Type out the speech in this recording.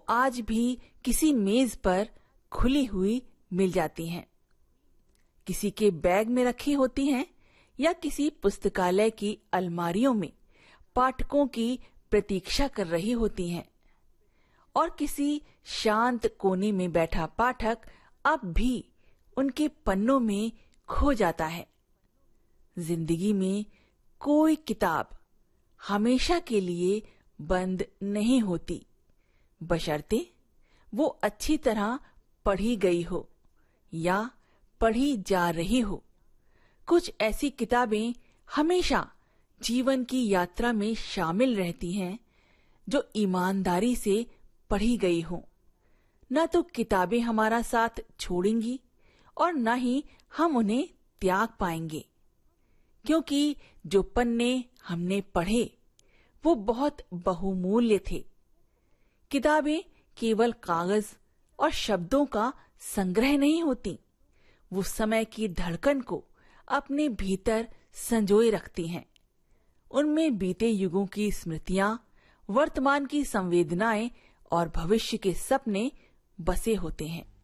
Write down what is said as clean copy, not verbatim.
आज भी किसी मेज पर खुली हुई मिल जाती हैं, किसी के बैग में रखी होती हैं या किसी पुस्तकालय की अलमारियों में पाठकों की प्रतीक्षा कर रही होती हैं। और किसी शांत कोने में बैठा पाठक अब भी उनके पन्नों में खो जाता है। जिंदगी में कोई किताब हमेशा के लिए बंद नहीं होती, बशर्ते वो अच्छी तरह पढ़ी गई हो या पढ़ी जा रही हो। कुछ ऐसी किताबें हमेशा जीवन की यात्रा में शामिल रहती हैं जो ईमानदारी से पढ़ी गई हो। न तो किताबें हमारा साथ छोड़ेंगी और न ही हम उन्हें त्याग पाएंगे, क्योंकि जो पन्ने हमने पढ़े वो बहुत बहुमूल्य थे। किताबें केवल कागज और शब्दों का संग्रह नहीं होती, वो समय की धड़कन को अपने भीतर संजोए रखती हैं। उनमें बीते युगों की स्मृतियां, वर्तमान की संवेदनाएं और भविष्य के सपने बसे होते हैं।